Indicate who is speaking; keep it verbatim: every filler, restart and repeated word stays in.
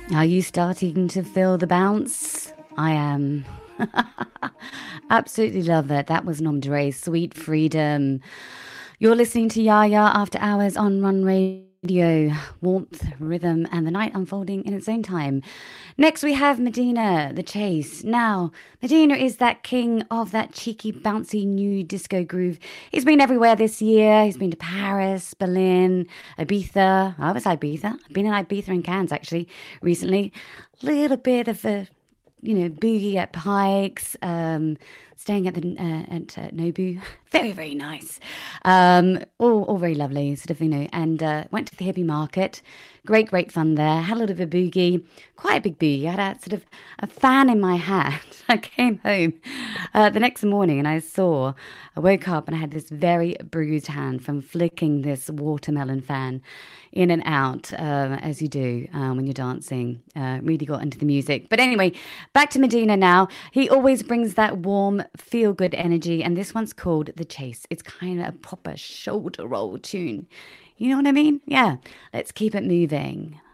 Speaker 1: Are you starting to feel the bounce? I am. Absolutely love it. That was Nom de Rey, Sweet Freedom. You're listening to Yaya After Hours on Run Radio. Warmth, rhythm, and the night unfolding in its own time. Next, we have Medina, The Chase. Now, Medina is that king of that cheeky, bouncy new disco groove. He's been everywhere this year. He's been to Paris, Berlin, Ibiza. I was Ibiza. I've been in Ibiza and Cannes actually recently. Little bit of a you know, boogie at Pikes, um, staying at the uh, at uh, Nobu. Very, very nice. Um, all, all very lovely, sort of, you know, and uh, went to the hippie market. Great, great fun there. Had a little bit of a boogie, quite a big boogie. I had a sort of a fan in my hand. I came home uh, the next morning and I saw, I woke up and I had this very bruised hand from flicking this watermelon fan in and out, uh, as you do um, when you're dancing. Uh, really got into the music. But anyway, back to Medina now. He always brings that warm, feel good energy. And this one's called The Chase. It's kind of a proper shoulder roll tune. You know what I mean? Yeah. Let's keep it moving.